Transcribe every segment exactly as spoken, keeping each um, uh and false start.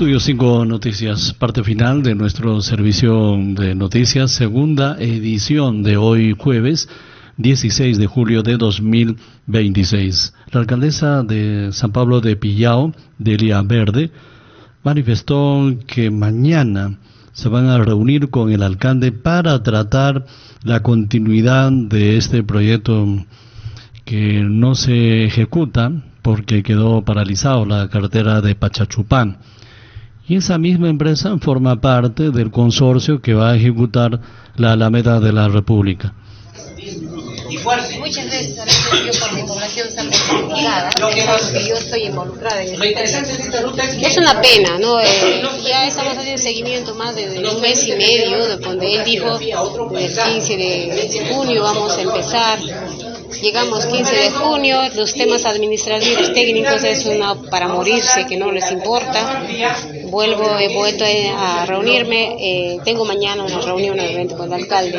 Estudio cinco Noticias, parte final de nuestro servicio de noticias, segunda edición de hoy jueves dieciséis de julio de dos mil veintiséis. La alcaldesa de San Pablo de Pillao, Delia Verde, manifestó que mañana se van a reunir con el alcalde para tratar la continuidad de este proyecto que no se ejecuta porque quedó paralizado, la carretera de Pachachupán. Y esa misma empresa forma parte del consorcio que va a ejecutar la Alameda de la República. Muchas veces, a veces yo por mi población está perjudicada, porque yo estoy involucrada en esto. Es una pena, ¿no? Eh, ya estamos haciendo seguimiento más de, de un mes y medio, donde él dijo el quince de junio vamos a empezar. Llegamos quince de junio, los temas administrativos técnicos es una para morirse que no les importa. Vuelvo, he vuelto a reunirme, eh, tengo mañana una reunión nuevamente con el alcalde,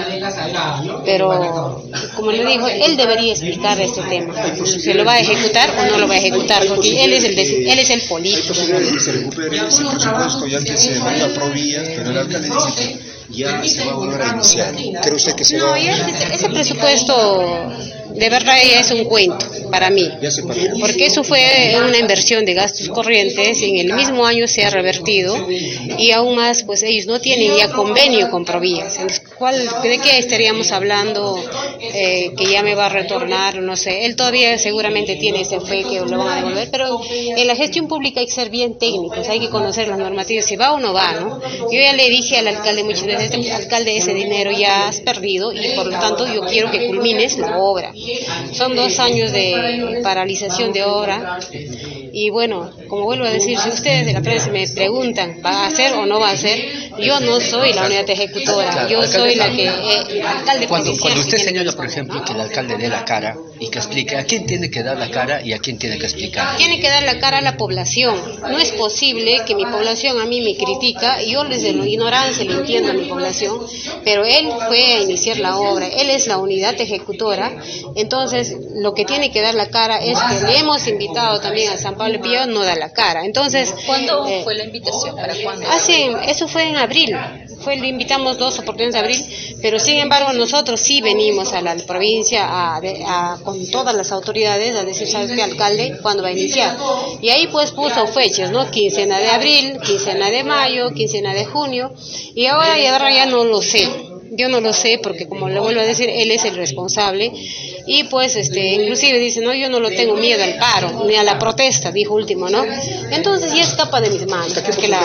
pero como le digo, él debería explicar este tema, ¿se lo va a ejecutar o no lo va a ejecutar? Porque él es el, él es el político. Que se recupere ese presupuesto ya que se vaya a Provía, pero el alcalde dice que ya se va a volver a iniciar. ¿Cree usted que se no, va a...? Ese, ese presupuesto de verdad es un cuento para mí, porque eso fue una inversión de gastos corrientes, en el mismo año se ha revertido y aún más pues ellos no tienen ya convenio con Provías. Entonces, ¿cuál, ¿de qué estaríamos hablando? Eh, que ya me va a retornar, no sé, él todavía seguramente tiene ese fe que lo van a devolver, pero en la gestión pública hay que ser bien técnicos, hay que conocer las normativas, si va o no va, ¿no? Yo ya le dije al alcalde muchas veces, este alcalde, ese dinero ya has perdido y por lo tanto yo quiero que culmines la obra. Son dos años de paralización de obra y bueno, como vuelvo a decir, si ustedes de la prensa me preguntan, ¿va a hacer o no va a hacer? Yo no soy la unidad ejecutora, yo soy la que... Eh, alcalde cuando, cuando usted señala, por ejemplo, que el alcalde dé la cara y que explique, ¿a quién tiene que dar la cara y a quién tiene que explicar? Tiene que dar la cara a la población. No es posible que mi población a mí me critica, y yo desde la ignorancia le entiendo a mi población, pero él fue a iniciar la obra, él es la unidad ejecutora, entonces lo que tiene que dar la cara es que le hemos invitado también a San Pablo de Pillao, no da la cara. Entonces, ¿cuándo eh, fue la invitación? ¿Para cuándo? Hace, eso fue en abril. Fue, le invitamos dos oportunidades de abril, pero sin embargo nosotros sí venimos a la provincia a, a, con todas las autoridades a decir, ¿sabes qué, alcalde? ¿Cuándo va a iniciar? Y ahí pues puso fechas, ¿no? Quincena de abril, quincena de mayo, quincena de junio, y ahora y ahora ya no lo sé. Yo no lo sé porque, como le vuelvo a decir, él es el responsable y pues este inclusive dice, no, yo no lo tengo miedo al paro ni a la protesta, dijo último, ¿no? Entonces ya escapa de mis manos. Porque la,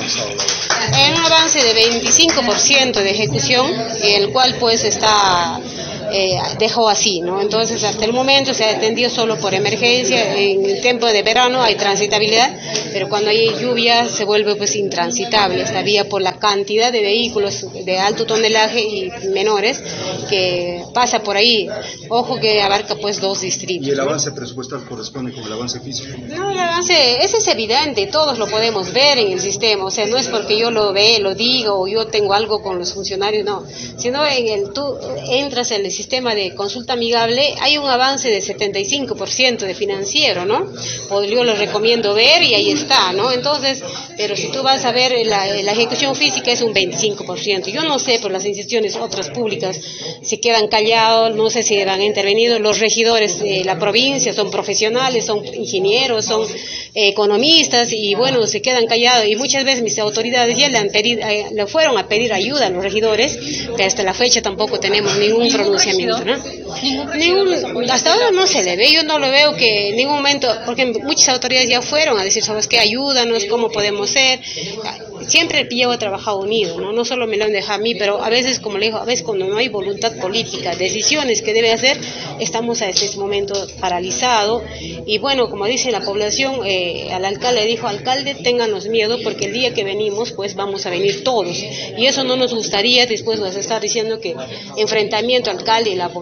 en un avance de veinticinco por ciento de ejecución, el cual pues está... Eh, dejó así, ¿no? Entonces hasta el momento se ha atendido solo por emergencia. En el tiempo de verano hay transitabilidad, pero cuando hay lluvia se vuelve pues intransitable esta vía por la cantidad de vehículos de alto tonelaje y menores que pasa por ahí. Ojo que abarca pues dos distritos. ¿Y el avance presupuestal corresponde con el avance físico? No, el avance, ese es evidente, todos lo podemos ver en el sistema, o sea, no es porque yo lo ve, lo digo o yo tengo algo con los funcionarios, no, sino en el tú entras en el sistema de consulta amigable, hay un avance de setenta y cinco por ciento de financiero, ¿no? Pues yo lo recomiendo ver y ahí está, ¿no? Entonces, pero si tú vas a ver la, la ejecución física es un veinticinco por ciento. Yo no sé, por las instituciones otras públicas se quedan callados, no sé si han intervenido, los regidores de la provincia son profesionales, son ingenieros, son eh, economistas y bueno, se quedan callados y muchas veces mis autoridades ya le han pedido, eh, le fueron a pedir ayuda a los regidores, que hasta la fecha tampoco tenemos ningún pronunciamiento. ¿No? Ningún, hasta ahora no se le ve, yo no lo veo que en ningún momento, porque muchas autoridades ya fueron a decir, ¿sabes qué? Ayúdanos, ¿cómo podemos ser? Siempre el Pillao ha trabajado unido, ¿no? No solo me lo han dejado a mí, pero a veces, como le digo, a veces cuando no hay voluntad política, decisiones que debe hacer, estamos a este momento paralizados. Y bueno, como dice la población, eh, al alcalde le dijo, alcalde, ténganos miedo, porque el día que venimos, pues vamos a venir todos. Y eso no nos gustaría, después nos está diciendo que enfrentamiento alcalde y la población.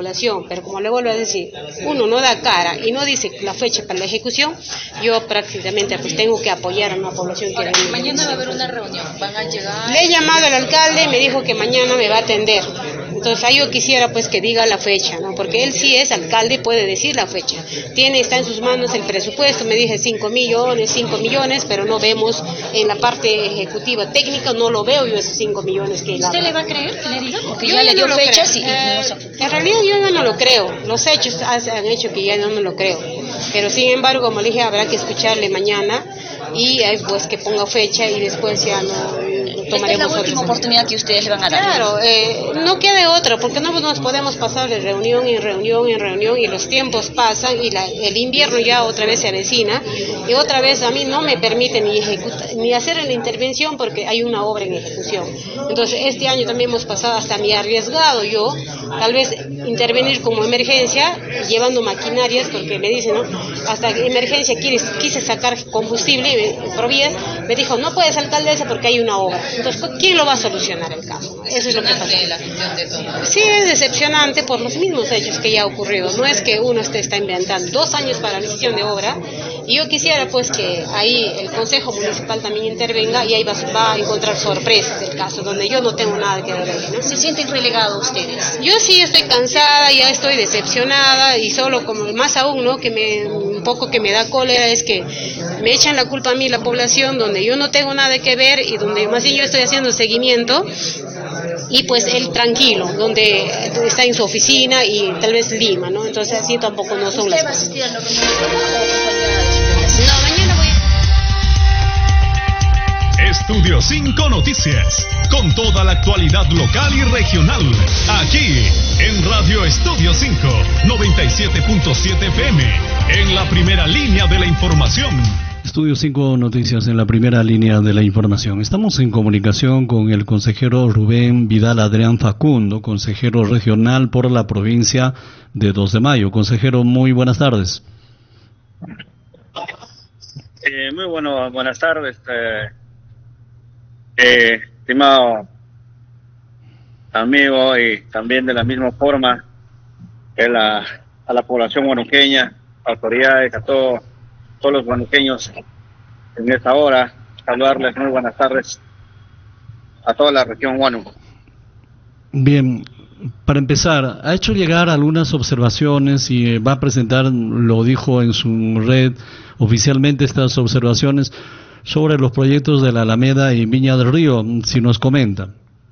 ejecución, pero como le vuelvo a decir, uno no da cara y no dice la fecha para la ejecución, yo prácticamente pues tengo que apoyar a una población que... Ahora, mañana va a haber una reunión, van a llegar... Le he llamado al alcalde, me dijo que mañana me va a atender. Entonces ahí yo quisiera pues que diga la fecha, ¿no? Porque él sí es alcalde, puede decir la fecha. Tiene, está en sus manos el presupuesto, me dije cinco millones, cinco millones, pero no vemos en la parte ejecutiva técnica, no lo veo yo esos cinco millones que él ¿Usted habla. le va a creer que le diga? Porque Yo ya le no dio lo fechas creo. y... Eh, no se- en realidad yo ya no lo creo, los hechos han hecho que ya no me lo creo. Pero sin embargo, como le dije, habrá que escucharle mañana y ahí pues que ponga fecha y después ya no... Esta es la última oportunidad que ustedes le van a dar. Claro, eh, no quede otra, porque no nos podemos pasar de reunión en reunión en reunión y los tiempos pasan y la, el invierno ya otra vez se avecina y otra vez a mí no me permite ni ejecutar, ni hacer la intervención porque hay una obra en ejecución. Entonces este año también hemos pasado, hasta me he arriesgado yo, tal vez intervenir como emergencia, llevando maquinarias, porque me dicen, ¿no? Hasta emergencia quise, quise sacar combustible y me, Provías me dijo, no puedes alcaldesa porque hay una obra. Entonces, ¿quién lo va a solucionar el caso? Eso es lo que pasa. Sí, es decepcionante por los mismos hechos que ya ha ocurrido. No es que uno esté está inventando dos años para la decisión de obra. Y yo quisiera pues que ahí el Consejo Municipal también intervenga y ahí va, va a encontrar sorpresas del caso, donde yo no tengo nada que ver ahí, ¿no? ¿Se sienten relegados ustedes? Yo sí estoy cansada, ya estoy decepcionada y solo como más aún, ¿no? Que me un poco que me da cólera es que me echan la culpa a mí la población donde yo no tengo nada que ver y donde más bien yo estoy haciendo seguimiento y pues él tranquilo, donde está en su oficina y tal vez Lima, ¿no? Entonces así tampoco no son las cosas. No, mañana voy a... Estudio cinco Noticias, con toda la actualidad local y regional, aquí en Radio Estudio cinco, noventa y siete punto siete F M, en la primera línea de la información. Estudio cinco Noticias en la primera línea de la información. Estamos en comunicación con el consejero Rubén Vidal Adrián Facundo, consejero regional por la provincia de dos de Mayo. Consejero, muy buenas tardes. Eh, muy bueno, buenas tardes, eh, eh, estimado amigo, y también de la misma forma que la, a la población huanuqueña, autoridades, a todos, todos los huanuqueños en esta hora, saludarles muy buenas tardes a toda la región Huánuco. Bien, para empezar, ha hecho llegar algunas observaciones y va a presentar, lo dijo en su red oficialmente, estas observaciones sobre los proyectos de la Alameda y Viña del Río, si nos comenta.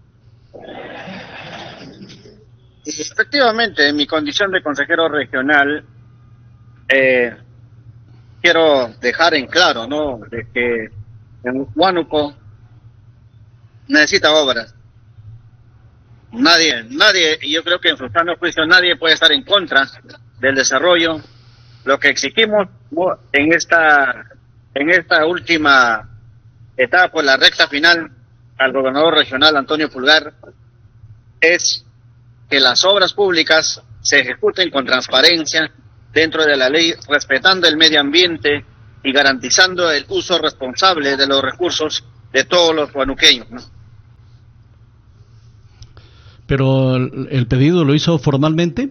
Efectivamente, en mi condición de consejero regional, eh, quiero dejar en claro, ¿no?, de que en Huánuco necesita obras. Nadie, nadie, y yo creo que en su sano juicio nadie puede estar en contra del desarrollo. Lo que exigimos, ¿no?, en esta, en esta última etapa, la recta final, al gobernador regional Antonio Pulgar, es que las obras públicas se ejecuten con transparencia, dentro de la ley, respetando el medio ambiente y garantizando el uso responsable de los recursos de todos los huanuqueños, ¿no? Pero el pedido lo hizo formalmente.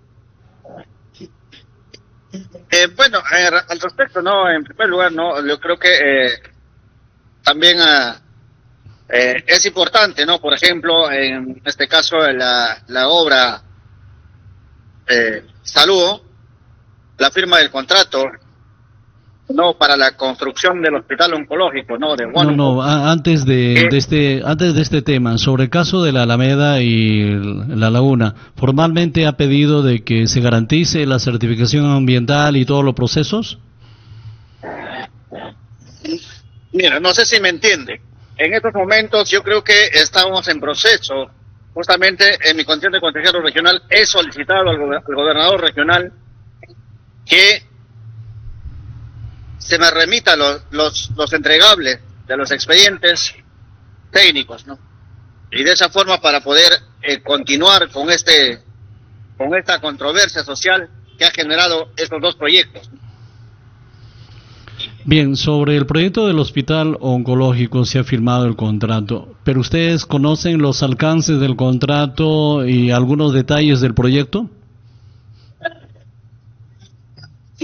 Eh, bueno, eh, al respecto, no, en primer lugar, no, yo creo que eh, también uh, eh, es importante, ¿no? Por ejemplo, en este caso, la, la obra eh, Saludo, la firma del contrato, no para la construcción del hospital oncológico, no de Huánuco. No, no, a, antes de, de este, antes de este tema, sobre el caso de la Alameda y el, la Laguna, formalmente ha pedido de que se garantice la certificación ambiental y todos los procesos. Mira, no sé si me entiende. En estos momentos yo creo que estamos en proceso. Justamente en mi condición de consejero regional he solicitado al, go al gobernador regional que se me remita los, los, los entregables de los expedientes técnicos, ¿no? Y de esa forma para poder eh, continuar con este con esta controversia social que ha generado estos dos proyectos. Bien, sobre el proyecto del hospital oncológico se ha firmado el contrato, pero ¿ustedes conocen los alcances del contrato y algunos detalles del proyecto?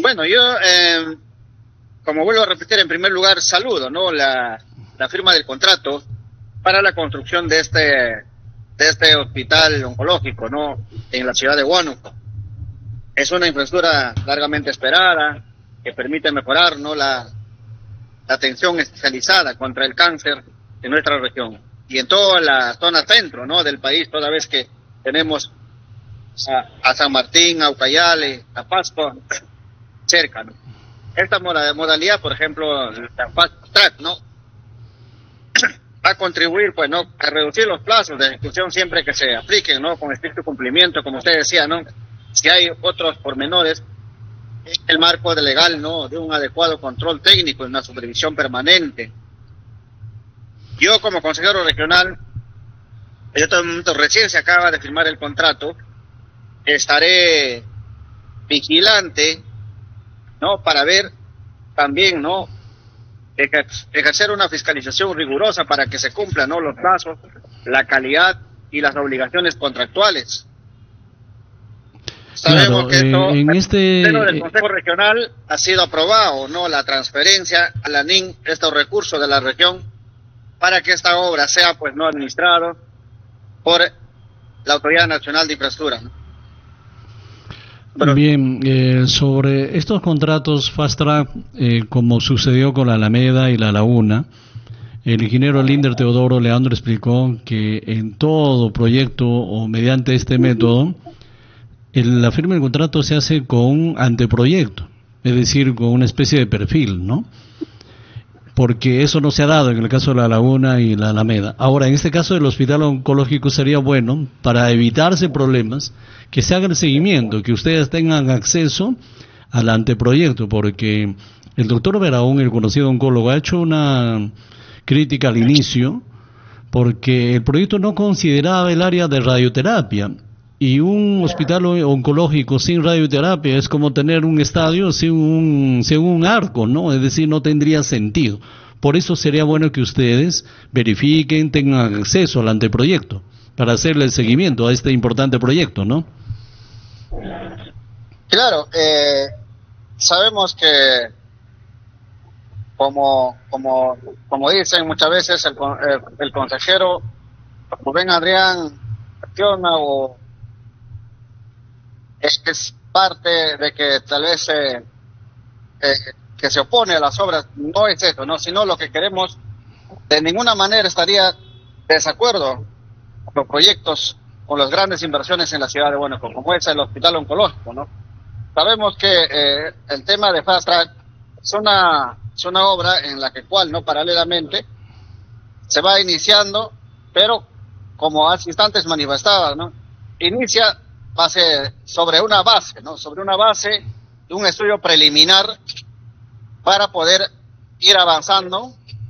Bueno, yo, eh, como vuelvo a repetir, en primer lugar, saludo, ¿no? La, la firma del contrato para la construcción de este, de este hospital oncológico, ¿no? En la ciudad de Huánuco. Es una infraestructura largamente esperada que permite mejorar, ¿no? La, la atención especializada contra el cáncer en nuestra región y en toda la zona centro, ¿no? Del país, toda vez que tenemos a, a San Martín, a Ucayale, a Pasco cerca, ¿no? Esta modalidad, por ejemplo, la Fast Track, ¿no? Va a contribuir, pues, ¿no? A reducir los plazos de ejecución siempre que se apliquen, ¿no? Con estricto cumplimiento, como usted decía, ¿no? Si hay otros pormenores, el marco de legal, ¿no? De un adecuado control técnico y una supervisión permanente. Yo, como consejero regional, en este momento recién se acaba de firmar el contrato, estaré vigilante, ¿no? Para ver también, ¿no? Ejercer una fiscalización rigurosa para que se cumplan, ¿no? Los plazos, la calidad y las obligaciones contractuales. Sabemos claro, que esto, eh, en este el del Consejo Regional ha sido aprobado, ¿no? La transferencia a la N I N, estos recursos de la región, para que esta obra sea, pues, no administrado por la Autoridad Nacional de Infraestructura, ¿no? Pero, bien, eh, sobre estos contratos Fast Track, eh, como sucedió con la Alameda y la Laguna, el ingeniero Linder Teodoro Leandro explicó que en todo proyecto o mediante este método, el, la firma del contrato se hace con un anteproyecto, es decir, con una especie de perfil, ¿no? Porque eso no se ha dado en el caso de la Laguna y la Alameda. Ahora, en este caso del hospital oncológico sería bueno, para evitarse problemas, que se haga el seguimiento, que ustedes tengan acceso al anteproyecto, porque el doctor Veraún, el conocido oncólogo, ha hecho una crítica al inicio, porque el proyecto no consideraba el área de radioterapia, y un hospital oncológico sin radioterapia es como tener un estadio sin un, sin un arco, ¿no? Es decir, no tendría sentido. Por eso sería bueno que ustedes verifiquen, tengan acceso al anteproyecto, para hacerle el seguimiento a este importante proyecto, ¿no? Claro, eh, sabemos que, como como como dicen muchas veces, el, el, el consejero Rubén Adrián acciona o es, es parte de que tal vez eh, eh, que se opone a las obras. No es eso, no, sino lo que queremos, de ninguna manera estaría desacuerdo con los proyectos, con las grandes inversiones en la ciudad de Huánuco, como es el hospital oncológico, ¿no? Sabemos que eh, el tema de Fast Track es una, es una obra en la que cual, no paralelamente, se va iniciando, pero como hace instantes manifestaba, ¿no? Inicia base, sobre una base, ¿no? Sobre una base de un estudio preliminar para poder ir avanzando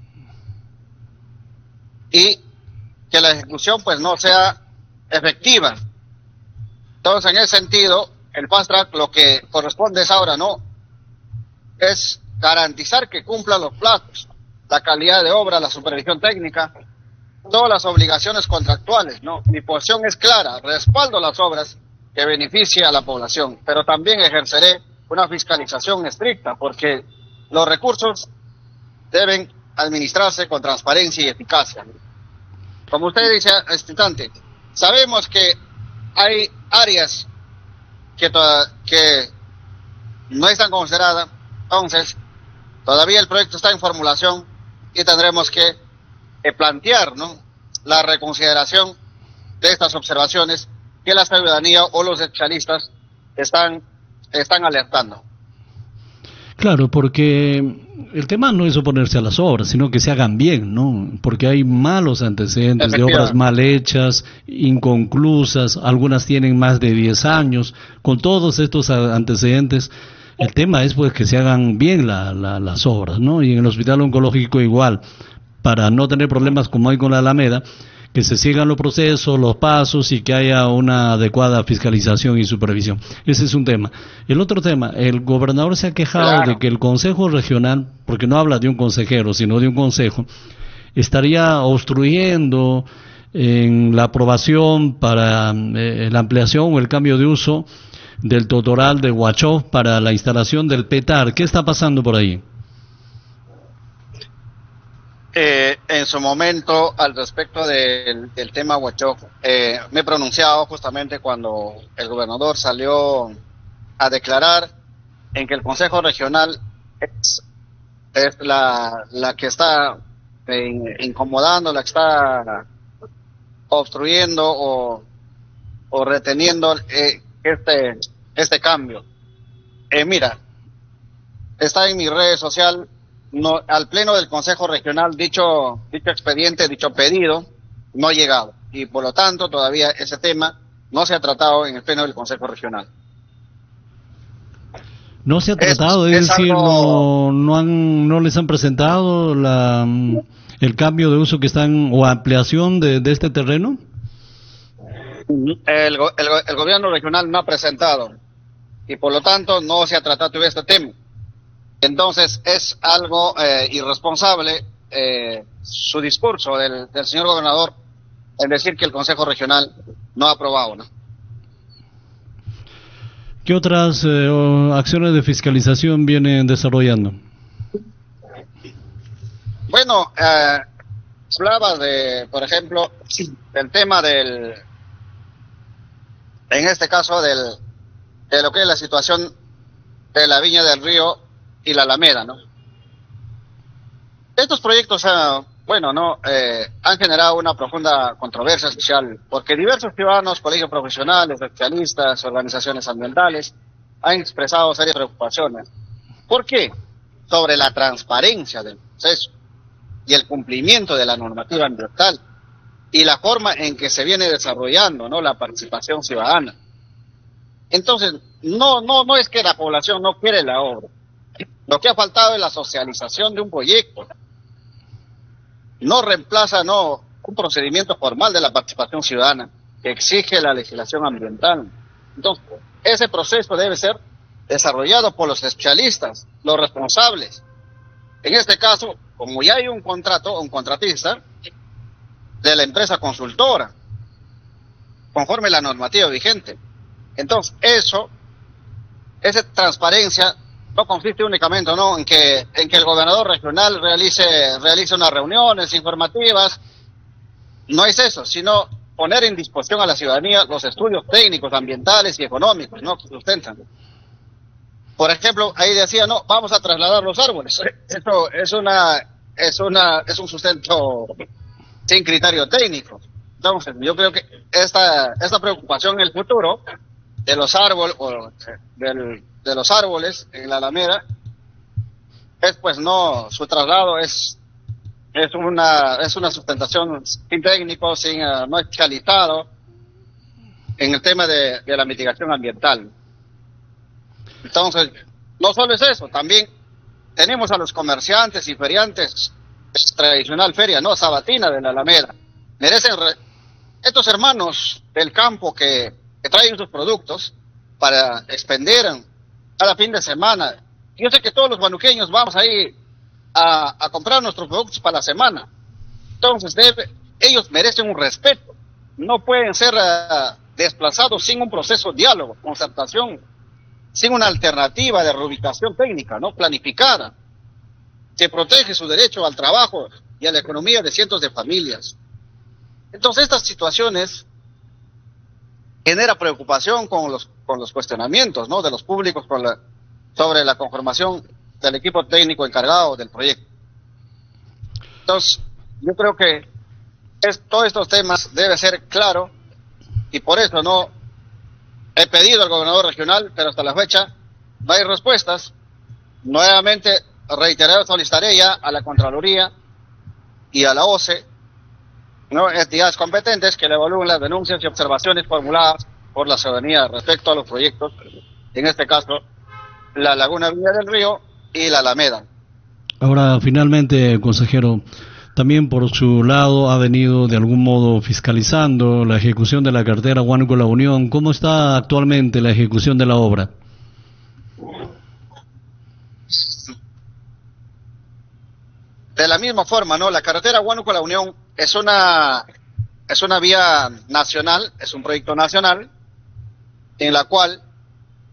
y que la ejecución pues no sea efectiva. Entonces, en ese sentido, el Fast Track lo que corresponde es ahora, ¿no? Es garantizar que cumpla los plazos, la calidad de obra, la supervisión técnica, todas las obligaciones contractuales, ¿no? Mi posición es clara, respaldo las obras que beneficie a la población, pero también ejerceré una fiscalización estricta, porque los recursos deben administrarse con transparencia y eficacia. Como usted dice, instante, sabemos que hay áreas que, que no están consideradas, entonces todavía el proyecto está en formulación y tendremos que eh, plantear, ¿no?, la reconsideración de estas observaciones que la ciudadanía o los especialistas están, están alertando. Claro, porque el tema no es oponerse a las obras, sino que se hagan bien, ¿no? Porque hay malos antecedentes de obras mal hechas, inconclusas, algunas tienen más de diez años. Con todos estos antecedentes, el tema es pues que se hagan bien la, la, las obras, ¿no? Y en el hospital oncológico igual, para no tener problemas como hay con la Alameda, que se sigan los procesos, los pasos y que haya una adecuada fiscalización y supervisión. Ese es un tema. El otro tema, el gobernador se ha quejado claro. de que el Consejo Regional, porque no habla de un consejero, sino de un consejo, estaría obstruyendo en la aprobación para eh, la ampliación o el cambio de uso del Totoral de Huachó para la instalación del PETAR. ¿Qué está pasando por ahí? Eh, en su momento, al respecto del, del tema Huachó, eh, me he pronunciado justamente cuando el gobernador salió a declarar en que el Consejo Regional es, es la, la que está eh, incomodando, la que está obstruyendo o, o reteniendo eh, este, este cambio. Eh, mira, está en mi red social. No, al pleno del Consejo Regional dicho dicho expediente, dicho pedido no ha llegado y por lo tanto todavía ese tema no se ha tratado en el pleno del Consejo Regional. No se ha tratado, es, es, es decir, algo... no no han no les han presentado la el cambio de uso que están o ampliación de, de este terreno. El, el, el gobierno regional no ha presentado y por lo tanto no se ha tratado de este tema. Entonces es algo eh, irresponsable eh, su discurso del, del señor gobernador en decir que el Consejo Regional no ha aprobado, ¿no? ¿Qué otras eh, acciones de fiscalización vienen desarrollando? Bueno, eh, hablaba de, por ejemplo, del tema del, en este caso del, de lo que es la situación de la Viña del Río y la Alameda, ¿no? Estos proyectos, eh, bueno, no, eh, han generado una profunda controversia social, porque diversos ciudadanos, colegios profesionales, especialistas, organizaciones ambientales, han expresado serias preocupaciones. ¿Por qué? Sobre la transparencia del proceso y el cumplimiento de la normativa ambiental y la forma en que se viene desarrollando, ¿no?, la participación ciudadana. Entonces, no, no, no es que la población no quiere la obra. Lo que ha faltado es la socialización de un proyecto. No reemplaza no un procedimiento formal de la participación ciudadana que exige la legislación ambiental. Entonces, ese proceso debe ser desarrollado por los especialistas, los responsables. En este caso, como ya hay un contrato, un contratista de la empresa consultora, conforme a la normativa vigente. Entonces, eso, esa transparencia no consiste únicamente, ¿no?, en que en que el gobernador regional realice realice unas reuniones informativas. No es eso, sino poner en disposición a la ciudadanía los estudios técnicos, ambientales y económicos, ¿no?, que sustentan. Por ejemplo, ahí decía, no, vamos a trasladar los árboles. Eso es una es una es un sustento sin criterio técnico. Entonces, yo creo que esta esta preocupación en el futuro de los árboles o del de los árboles en la Alameda es, pues, no, su traslado es es una es una sustentación sin técnico, sin uh, no especializado en el tema de, de la mitigación ambiental. Entonces, no solo es eso, también tenemos a los comerciantes y feriantes, tradicional feria, no, sabatina de la Alameda. Merecen re, estos hermanos del campo que, que traen sus productos para expender cada fin de semana. Yo sé que todos los guanuqueños vamos ahí a, a comprar nuestros productos para la semana. Entonces, debe, ellos merecen un respeto. No pueden ser uh, desplazados sin un proceso de diálogo, concertación, sin una alternativa de reubicación técnica, no planificada. Se protege su derecho al trabajo y a la economía de cientos de familias. Entonces, estas situaciones genera preocupación con los con los cuestionamientos, ¿no?, de los públicos con la, sobre la conformación del equipo técnico encargado del proyecto. Entonces, yo creo que es, todos estos temas debe ser claro y por eso no he pedido al gobernador regional, pero hasta la fecha no hay respuestas. Nuevamente reiterar, solicitaré ya a la Contraloría y a la O C E, ¿no?, entidades competentes que le evalúen las denuncias y observaciones formuladas por la ciudadanía respecto a los proyectos, en este caso la Laguna Viña del Río y la Alameda. Ahora, finalmente, consejero, también por su lado ha venido de algún modo fiscalizando la ejecución de la cartera Huánuco La Unión. ¿Cómo está actualmente la ejecución de la obra? De la misma forma, ¿no? La carretera Huánuco La Unión es una es una vía nacional, es un proyecto nacional en la cual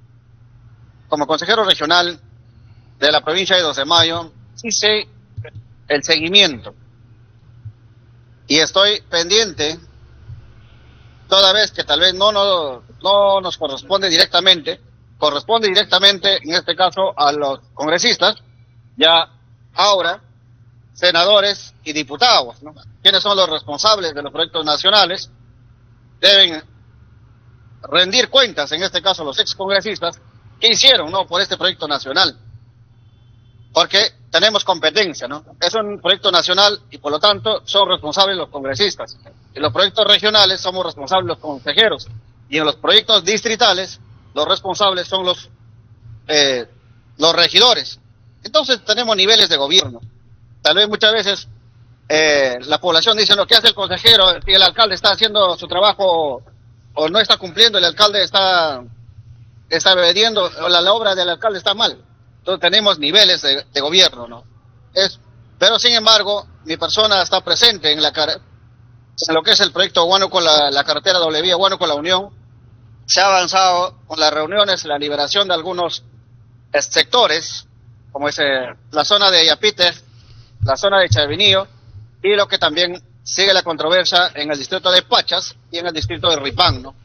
como consejero regional de la provincia de dos de Mayo, hice el seguimiento y estoy pendiente, toda vez que tal vez no, no, no nos corresponde directamente, corresponde directamente en este caso a los congresistas, ya ahora senadores y diputados, ¿no? Quienes son los responsables de los proyectos nacionales, deben rendir cuentas, en este caso los ex congresistas, qué hicieron, ¿no?, por este proyecto nacional, porque tenemos competencia, ¿no? Es un proyecto nacional y por lo tanto son responsables los congresistas. En los proyectos regionales somos responsables los consejeros y en los proyectos distritales los responsables son los eh, los regidores. Entonces tenemos niveles de gobierno. Tal vez muchas veces eh, la población dice, ¿no?, ¿qué hace el consejero si el alcalde está haciendo su trabajo o no está cumpliendo? El alcalde está está vendiendo, o la, la obra del alcalde está mal. Entonces tenemos niveles de, de gobierno, ¿no? Es, pero sin embargo, mi persona está presente en la en lo que es el proyecto Huánuco, la, la carretera doble vía Huánuco La Unión. Se ha avanzado con las reuniones, la liberación de algunos sectores, como es eh, la zona de Yapite, la zona de Chavinillo, y lo que también sigue la controversia en el distrito de Pachas y en el distrito de Ripán, ¿no?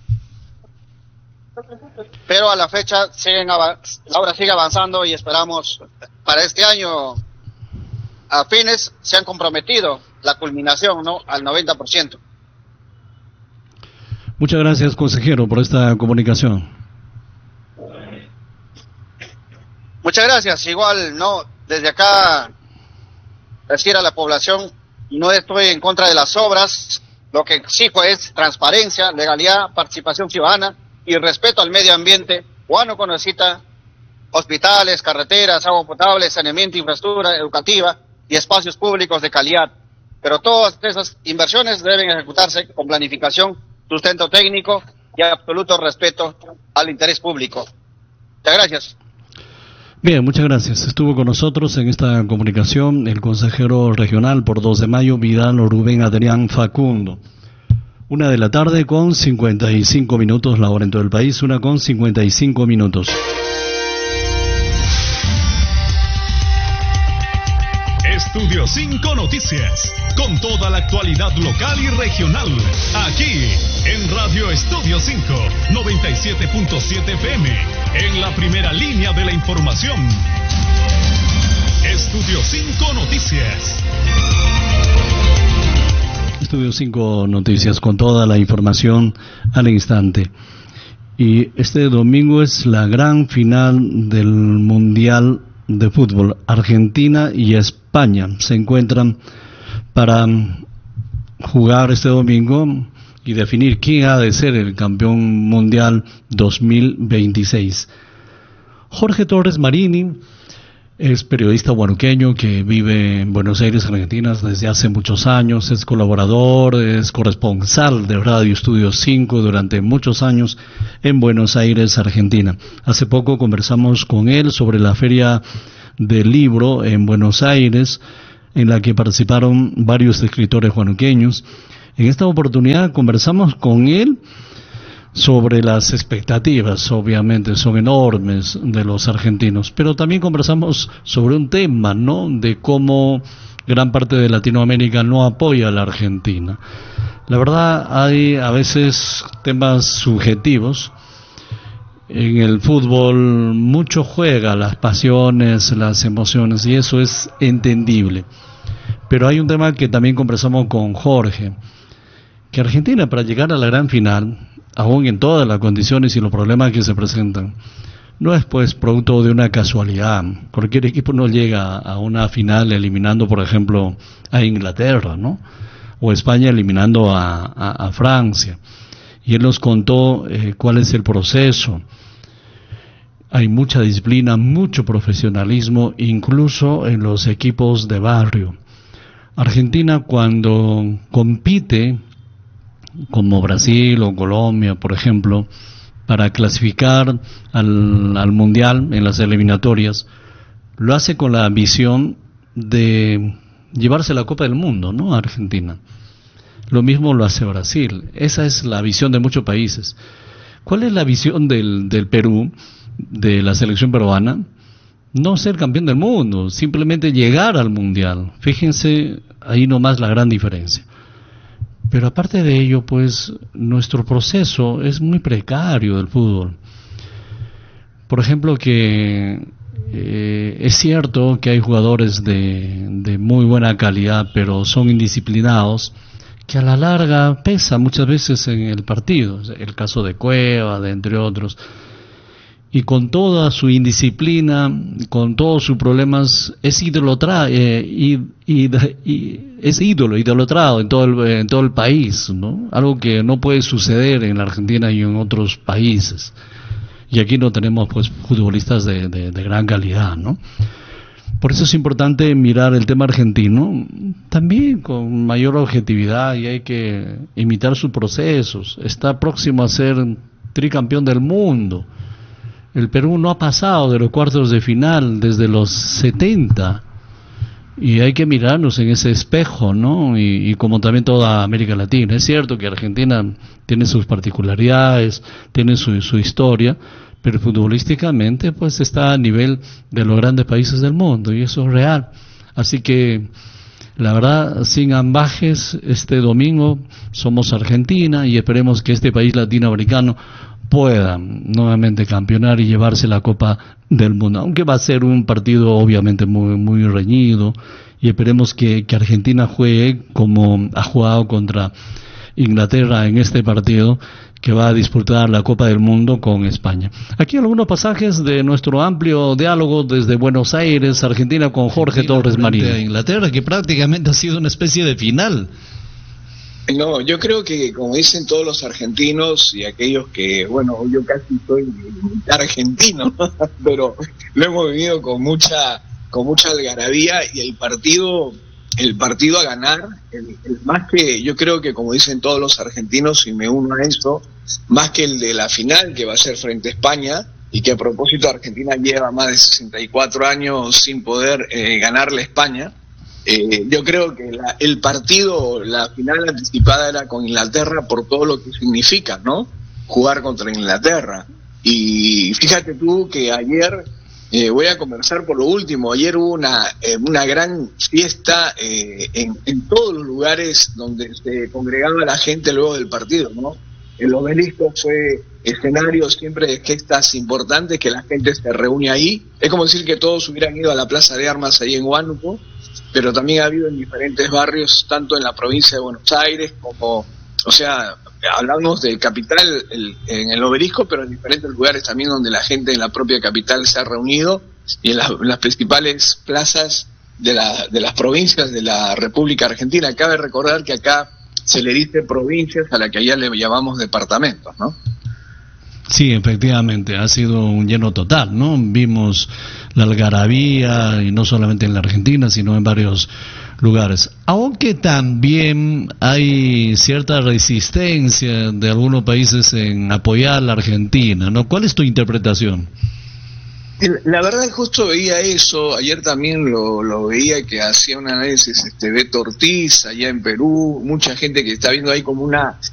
Pero a la fecha siguen la obra sigue avanzando y esperamos para este año a fines se han comprometido la culminación, ¿no?, al noventa por ciento. Muchas gracias, consejero, por esta comunicación. Muchas gracias. Igual, no, desde acá decir a la población, no estoy en contra de las obras, lo que exijo es transparencia, legalidad, participación ciudadana y respeto al medio ambiente. Huánuco necesita hospitales, carreteras, agua potable, saneamiento, infraestructura educativa y espacios públicos de calidad. Pero todas esas inversiones deben ejecutarse con planificación, sustento técnico y absoluto respeto al interés público. Muchas gracias. Bien, muchas gracias. Estuvo con nosotros en esta comunicación el consejero regional por dos de Mayo, Vidal Rubén Adrián Facundo. Una de la tarde con cincuenta y cinco minutos, la hora en todo el país, una con cincuenta y cinco minutos. Estudio cinco Noticias, con toda la actualidad local y regional, aquí en Radio Estudio cinco, noventa y siete punto siete F M, en la primera línea de la información. Estudio cinco Noticias. Estudio cinco Noticias con toda la información al instante. Y este domingo es la gran final del Mundial de Fútbol. Argentina y España se encuentran para jugar este domingo y definir quién ha de ser el campeón mundial dos mil veintiséis. Jorge Torres Marini es periodista huanuqueño que vive en Buenos Aires, Argentina, desde hace muchos años. Es colaborador, es corresponsal de Radio Estudio cinco durante muchos años en Buenos Aires, Argentina. Hace poco conversamos con él sobre la Feria del Libro en Buenos Aires, en la que participaron varios escritores huanuqueños. En esta oportunidad conversamos con él sobre las expectativas, obviamente son enormes, de los argentinos, pero también conversamos sobre un tema, ¿no?, de cómo gran parte de Latinoamérica no apoya a la Argentina. La verdad, hay a veces temas subjetivos. En el fútbol mucho juega las pasiones, las emociones, y eso es entendible. Pero hay un tema que también conversamos con Jorge, que Argentina, para llegar a la gran final, aún en todas las condiciones y los problemas que se presentan, no es pues producto de una casualidad. Cualquier equipo no llega a una final eliminando, por ejemplo, a Inglaterra, ¿no?, o España eliminando a, a, a Francia. Y él nos contó eh, cuál es el proceso. Hay mucha disciplina, mucho profesionalismo, incluso en los equipos de barrio. Argentina, cuando compite, como Brasil o Colombia, por ejemplo, para clasificar al, al Mundial en las eliminatorias, lo hace con la ambición de llevarse la Copa del Mundo, ¿no?, a Argentina. Lo mismo lo hace Brasil. Esa es la visión de muchos países. ¿Cuál es la visión del, del Perú? de la selección peruana, no ser campeón del mundo, simplemente llegar al mundial. Fíjense ahí nomás la gran diferencia. Pero aparte de ello, pues nuestro proceso es muy precario del fútbol. Por ejemplo, que eh, es cierto que hay jugadores de, de muy buena calidad, pero son indisciplinados, que a la larga pesa muchas veces en el partido. El caso de Cueva, de entre otros. Y con toda su indisciplina, con todos sus problemas, es idolatrado, eh, y, y, y, es ídolo, idolatrado en todo el, en todo el país, ¿no? Algo que no puede suceder en la Argentina y en otros países. Y aquí no tenemos, pues, futbolistas de, de, de gran calidad, ¿no? Por eso es importante mirar el tema argentino también con mayor objetividad, y hay que imitar sus procesos. Está próximo a ser tricampeón del mundo. El Perú no ha pasado de los cuartos de final desde los setenta, y hay que mirarnos en ese espejo, ¿no? Y, y como también toda América Latina. Es cierto que Argentina tiene sus particularidades, tiene su, su historia, pero futbolísticamente pues está a nivel de los grandes países del mundo, y eso es real. Así que la verdad, sin ambajes, este domingo somos Argentina, y esperemos que este país latinoamericano pueda nuevamente campeonar y llevarse la Copa del Mundo, aunque va a ser un partido obviamente muy muy reñido, y esperemos que, que Argentina juegue como ha jugado contra Inglaterra en este partido, que va a disputar la Copa del Mundo con España. Aquí algunos pasajes de nuestro amplio diálogo desde Buenos Aires, Argentina, con Jorge Argentina, Torres Marín. A Inglaterra, que prácticamente ha sido una especie de final. No, yo creo que, como dicen todos los argentinos y aquellos que, bueno, yo casi soy argentino, pero lo hemos vivido con mucha con mucha algarabía, y el partido el partido a ganar, el, el más que, yo creo que, como dicen todos los argentinos, y me uno a eso, más que el de la final, que va a ser frente a España, y que a propósito Argentina lleva más de sesenta y cuatro años sin poder eh, ganarle a España. Eh, yo creo que la, el partido, la final anticipada era con Inglaterra, por todo lo que significa, ¿no? Jugar contra Inglaterra. Y fíjate tú que ayer, eh, voy a conversar por lo último, ayer hubo una, eh, una gran fiesta eh, en, en todos los lugares donde se congregaba la gente luego del partido, ¿no? El Obelisco fue escenario siempre de gestas importantes, que la gente se reúne ahí. Es como decir que todos hubieran ido a la Plaza de Armas ahí en Huánuco, pero también ha habido en diferentes barrios, tanto en la provincia de Buenos Aires como, o sea, hablamos del capital, el, en el Obelisco, pero en diferentes lugares también donde la gente en la propia capital se ha reunido, y en, la, en las principales plazas de, la, de las provincias de la República Argentina. Cabe recordar que acá se le dice provincias a la que allá le llamamos departamentos, ¿no? Sí, efectivamente, ha sido un lleno total, ¿no? Vimos la algarabía, y no solamente en la Argentina, sino en varios lugares. Aunque también hay cierta resistencia de algunos países en apoyar a la Argentina, ¿no? ¿Cuál es tu interpretación? La verdad, justo veía eso, ayer también lo, lo veía, que hacía un análisis este Beto Ortiz allá en Perú, mucha gente que está viendo ahí como una